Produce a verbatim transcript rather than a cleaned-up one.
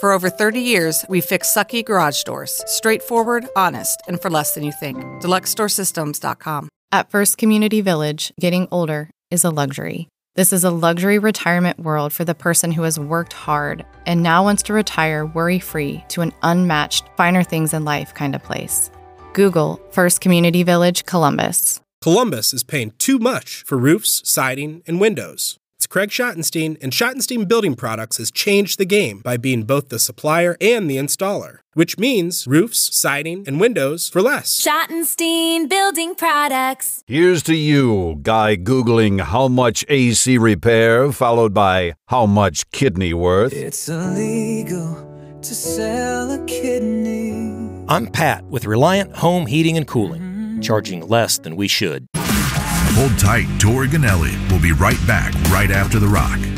For over thirty years, we've fixed sucky garage doors. Straightforward, honest, and for less than you think. Deluxe Store Systems dot com. At First Community Village, getting older is a luxury. This is a luxury retirement world for the person who has worked hard and now wants to retire worry-free to an unmatched, finer things in life kind of place. Google First Community Village, Columbus. Columbus is paying too much for roofs, siding, and windows. It's Craig Schottenstein, and Schottenstein Building Products has changed the game by being both the supplier and the installer, which means roofs, siding, and windows for less. Schottenstein Building Products. Here's to you, guy Googling how much A C repair, followed by how much kidney worth. It's illegal to sell a kidney. I'm Pat with Reliant Home Heating and Cooling, charging less than we should. Hold tight, Tori Ganelli will be right back right after The Rock.